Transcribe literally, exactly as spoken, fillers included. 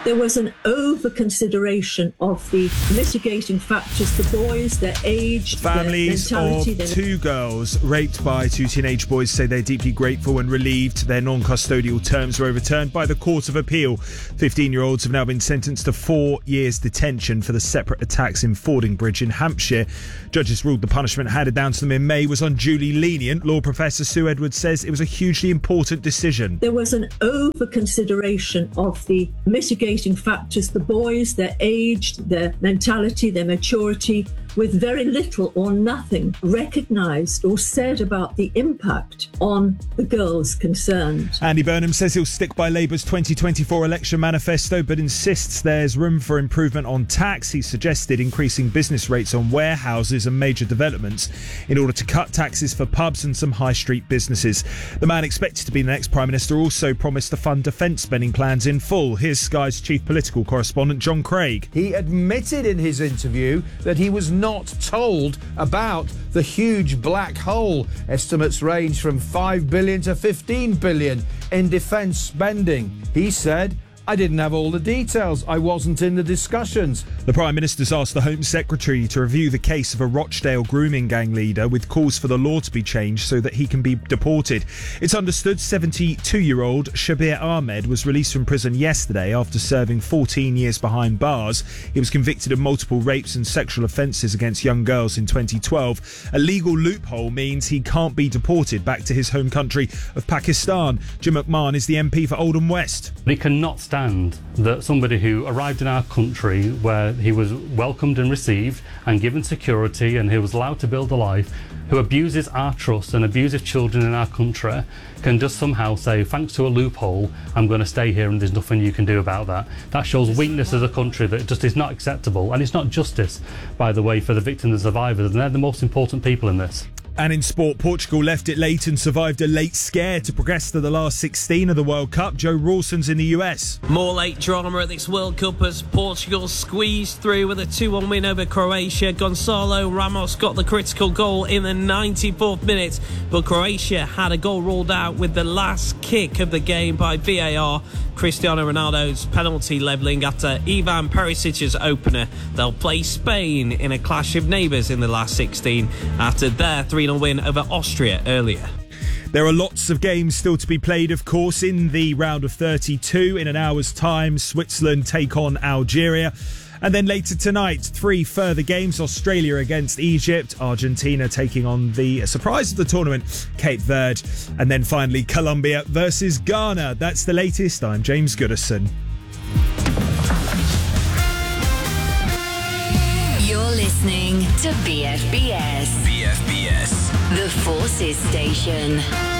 There was an over-consideration of the mitigating factors, the boys, their age, Families their mentality. of their... two girls raped by two teenage boys say they're deeply grateful and relieved their non-custodial terms were overturned by the Court of Appeal. fifteen-year-olds have now been sentenced to four years detention for the separate attacks in Fordingbridge in Hampshire. Judges ruled the punishment handed down to them in May was unduly lenient. Law professor Sue Edwards says it was a hugely important decision. There was an over-consideration of the mitigating factors, the boys, their age, their mentality, their maturity, with very little or nothing recognised or said about the impact on the girls concerned. Andy Burnham says he'll stick by Labour's twenty twenty-four election manifesto, but insists there's room for improvement on tax. He suggested increasing business rates on warehouses and major developments in order to cut taxes for pubs and some high street businesses. The man expected to be the next Prime Minister also promised to fund defence spending plans in full. Here's Sky's chief political correspondent, John Craig. He admitted in his interview that he was not told about the huge black hole. Estimates range from five billion to fifteen billion in defence spending. He said, I didn't have all the details. I wasn't in the discussions. The Prime Minister's asked the Home Secretary to review the case of a Rochdale grooming gang leader with calls for the law to be changed so that he can be deported. It's understood seventy-two-year-old Shabir Ahmed was released from prison yesterday after serving fourteen years behind bars. He was convicted of multiple rapes and sexual offences against young girls in twenty twelve. A legal loophole means he can't be deported back to his home country of Pakistan. Jim McMahon is the M P for Oldham West. We cannot stand that somebody who arrived in our country where he was welcomed and received and given security and he was allowed to build a life, who abuses our trust and abuses children in our country, can just somehow say, thanks to a loophole, I'm going to stay here and there's nothing you can do about that. That shows weakness as a country that just is not acceptable. And it's not justice, by the way, for the victims and survivors. And they're the most important people in this. And in sport, Portugal left it late and survived a late scare to progress to the last sixteen of the World Cup. Joe Rawson's in the U S. More late drama at this World Cup as Portugal squeezed through with a two one win over Croatia. Gonçalo Ramos got the critical goal in the ninety-fourth minute, but Croatia had a goal ruled out with the last kick of the game by V A R. Cristiano Ronaldo's penalty levelling after Ivan Perisic's opener. They'll play Spain in a clash of neighbours in the last sixteen after their three nil win over Austria earlier. There are lots of games still to be played, of course, in the round of thirty-two. In an hour's time, Switzerland take on Algeria. And then later tonight, three further games. Australia against Egypt, Argentina taking on the surprise of the tournament, Cape Verde, and then finally Colombia versus Ghana. That's the latest. I'm James Goodison. You're listening to B F B S. B F B S. The Forces Station.